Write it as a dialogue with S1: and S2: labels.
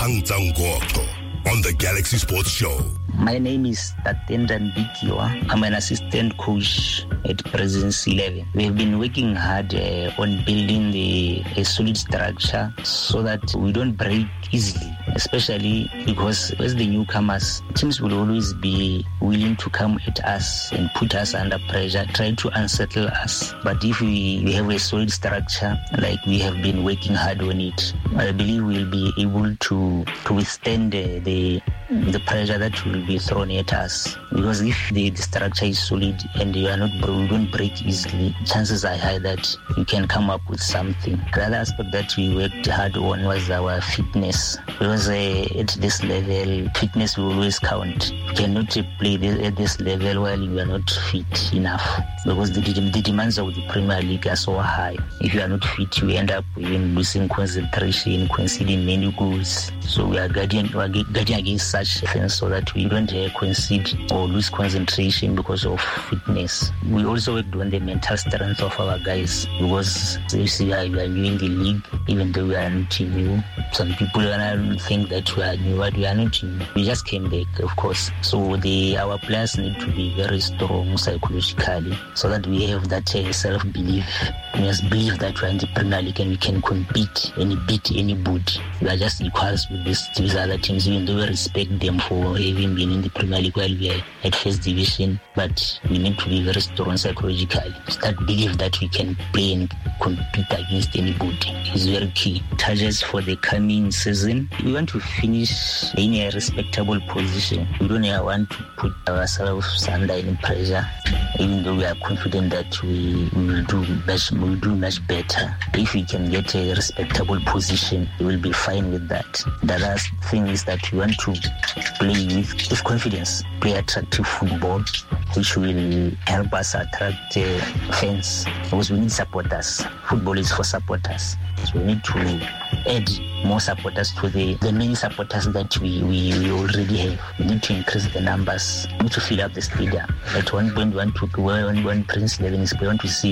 S1: Hangzhang Guoto on the Galaxy Sports Show.
S2: My name is Tatenda Mbikiwa. I'm an assistant coach at Presence 11. We have been working hard on building a solid structure so that we don't break easily, especially because as the newcomers, teams will always be willing to come at us and put us under pressure, try to unsettle us. But if we have a solid structure, like we have been working hard on it, I believe we'll be able to withstand the pressure that will be thrown at us. Because if the structure is solid and you don't break easily, chances are high that you can come up with something. The other aspect that we worked hard on was our fitness. Because at this level, fitness will always count. You cannot play at this level while you are not fit enough. Because the demands of the Premier League are so high. If you are not fit, you end up even losing concentration, conceding many goals. So we are guarding against such offense so that we don't concede or lose concentration because of fitness. We also worked on the mental strength of our guys, because you see, we are new in the league, even though we are not new. Some people think that we are new, but we are not new. We just came back, of course. So our players need to be very strong psychologically so that we have that self-belief. We must believe that we are in the Premier League and we can compete and beat anybody. We are just equals with these other teams, even though we respect them for having been in the Premier League while we are at first division. But we need to be very strong psychologically. Start believe that we can play and compete against anybody. It's very key. Targets for the coming season, we want to finish in a respectable position. We don't want to put ourselves under any pressure, even though we are confident that we will do much better. If we can get a respectable position, we will be fine with that. The last thing is that we want to play with confidence, play attractive football, which will help us attract fans, because we need supporters. Football is for supporters. So we need to add more supporters to the many supporters that we already have. We need to increase the numbers. We need to fill up the stadium. At one point, when Prince 11 is going to see